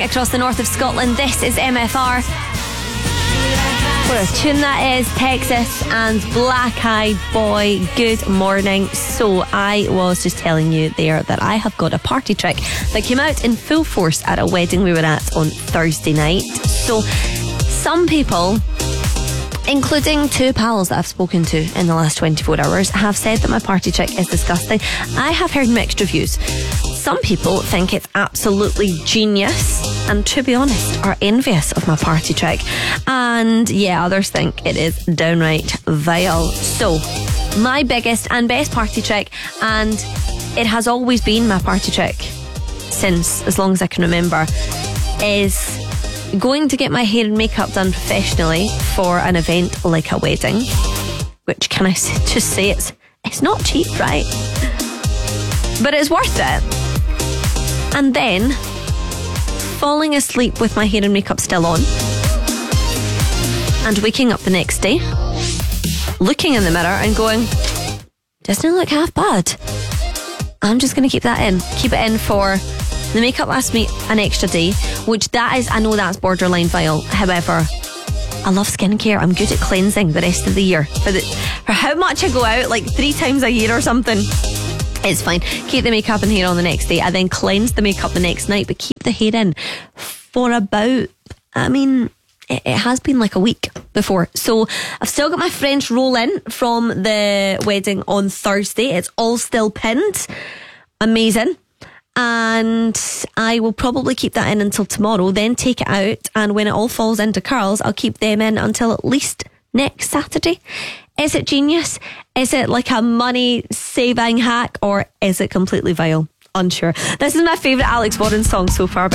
morning across the north of Scotland. This is MFR. What a tune that is. Texas and Black Eyed Boy. Good morning. So I was just telling you there that I have got a party trick that came out in full force at a wedding we were at on Thursday night. So some people, including two pals that I've spoken to in the last 24 hours, have said that my party trick is disgusting. I have heard mixed reviews. Some people think it's absolutely genius and, to be honest, are envious of my party trick. And yeah, others think it is downright vile. So, my biggest and best party trick, and it has always been my party trick since as long as I can remember, is going to get my hair and makeup done professionally for an event like a wedding. Which, can I just say, it's not cheap, right? But it's worth it. And then falling asleep with my hair and makeup still on, and waking up the next day, looking in the mirror and going, doesn't it look half bad? I'm just going to keep that in. Keep it in for the makeup lasts me an extra day, which that is, I know that's borderline vile. However, I love skincare. I'm good at cleansing the rest of the year. For how much I go out, like 3 times a year or something, it's fine. Keep the makeup and hair on the next day. I then cleanse the makeup the next night, but keep the hair in for about, it has been like a week before. So I've still got my French roll in from the wedding on Thursday. It's all still pinned. Amazing. And I will probably keep that in until tomorrow, then take it out, and when it all falls into curls, I'll keep them in until at least next Saturday. Is it genius? Is it like a money saving hack, or is it completely vile? Unsure. This is my favourite Alex Warren song so far.